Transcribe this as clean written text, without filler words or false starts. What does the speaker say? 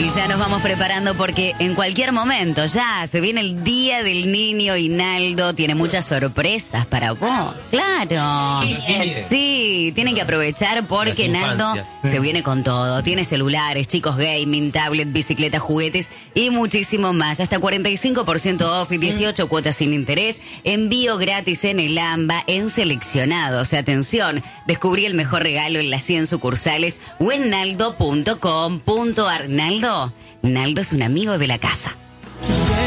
Y ya nos vamos preparando porque en cualquier momento ya se viene el Día del Niño y Naldo tiene muchas sorpresas para vos. Claro. Sí, tienen que aprovechar porque Naldo se viene con todo. Tiene celulares, chicos gaming, tablet, bicicletas, juguetes y muchísimo más. Hasta 45% off y 18 cuotas sin interés. Envío gratis en el AMBA en seleccionados. Atención, descubrí el mejor regalo en las 100 sucursales o en naldo.com.ar. Naldo es un amigo de la casa.